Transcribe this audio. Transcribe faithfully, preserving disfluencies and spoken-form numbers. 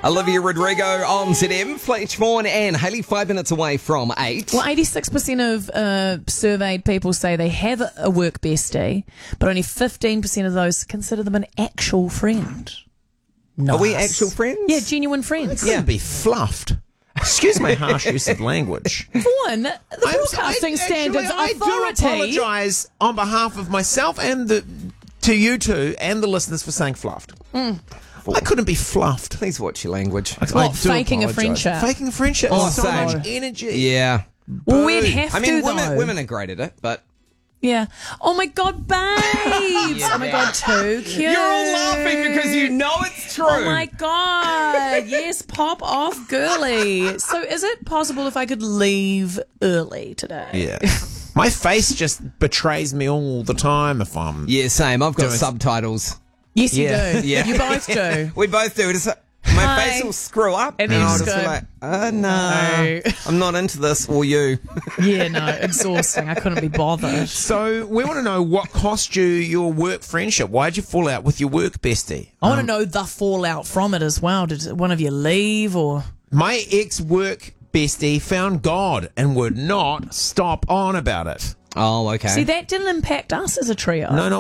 Olivia Rodrigo on Z M. Fletch Vaughan and Hayley, five minutes away from eight. Well, eighty-six percent of uh, surveyed people say they have a work bestie, but only fifteen percent of those consider them an actual friend. Nice. Are we actual friends? Yeah, genuine friends. Yeah, be fluffed. Excuse my harsh use of language. Vaughan, the I'm- broadcasting I- standards actually, I authority. do apologise on behalf of myself and the to you two and the listeners for saying fluffed. Mm. I couldn't be fluffed. Please watch your language. I What, do faking a apologise. friendship? Faking a friendship. Oh, so same. much energy. Yeah. Well, we'd have I mean, to, women, though. women are great at it, but Yeah. Oh my God, babes! Oh my God, too cute. you're all laughing because you know it's true. Oh my God! Yes, pop off, girly. So, is it possible if I could leave early today? Yeah. My face just betrays me all the time if I'm... Yeah, same. I've got Doing- subtitles. Yes, you Yeah. do. Yeah. You both do. We both do. It's, my Hi. face will screw up, And and, then I'll just just be go, like, oh, no, No. I'm not into this, or you. Yeah, no, exhausting. I couldn't be bothered. So we want to know what cost you your work friendship. Why did you fall out with your work bestie? I want to know the fallout from it as well. Did one of you leave or? My ex-work bestie found God and would not stop on about it. Oh, okay. See, that didn't impact us as a trio. No, no,